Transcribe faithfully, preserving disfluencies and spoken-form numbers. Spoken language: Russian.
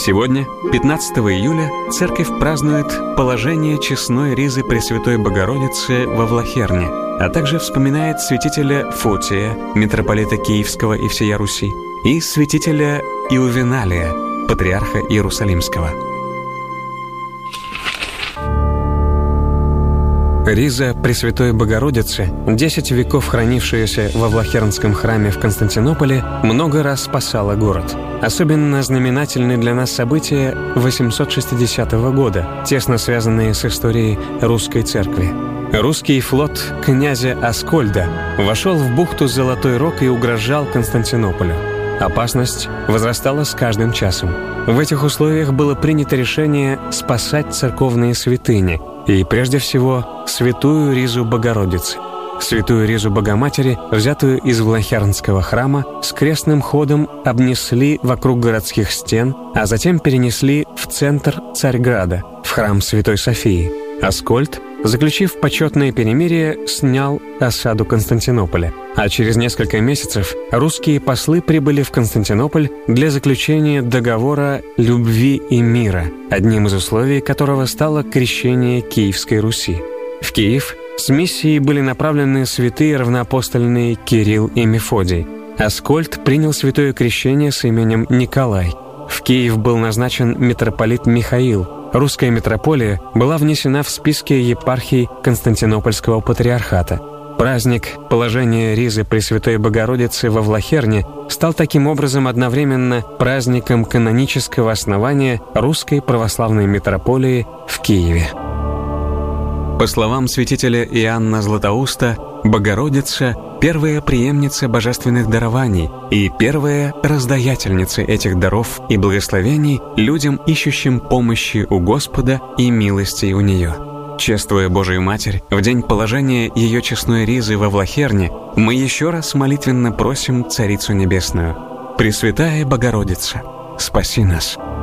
Сегодня, пятнадцатого июля, церковь празднует положение честной ризы Пресвятой Богородицы во Влахерне, а также вспоминает святителя Фотия, митрополита Киевского и всея Руси, и святителя Иувеналия, патриарха Иерусалимского. Риза Пресвятой Богородицы, десять веков хранившаяся во Влахернском храме в Константинополе, много раз спасала город. Особенно знаменательны для нас события восемьсот шестидесятого года, тесно связанные с историей русской церкви. Русский флот князя Аскольда вошел в бухту Золотой Рог и угрожал Константинополю. Опасность возрастала с каждым часом. В этих условиях было принято решение спасать церковные святыни, и прежде всего святую ризу Богородицы. Святую ризу Богоматери, взятую из Влахернского храма, с крестным ходом обнесли вокруг городских стен, а затем перенесли в центр Царьграда, в храм Святой Софии. Аскольд, заключив почетное перемирие, снял осаду Константинополя, а через несколько месяцев русские послы прибыли в Константинополь для заключения договора любви и мира, одним из условий которого стало крещение Киевской Руси. В Киев с миссией были направлены святые равноапостольные Кирилл и Мефодий. Аскольд принял святое крещение с именем Николай. В Киев был назначен митрополит Михаил. Русская митрополия была внесена в списки епархий Константинопольского патриархата. Праздник положения ризы Пресвятой Богородицы во Влахерне стал таким образом одновременно праздником канонического основания Русской православной митрополии в Киеве. По словам святителя Иоанна Златоуста, Богородица – первая преемница божественных дарований и первая раздаятельница этих даров и благословений людям, ищущим помощи у Господа и милости у Нее. Чествуя Божию Матерь, в день положения ее честной ризы во Влахерне, мы еще раз молитвенно просим Царицу Небесную: «Пресвятая Богородица, спаси нас».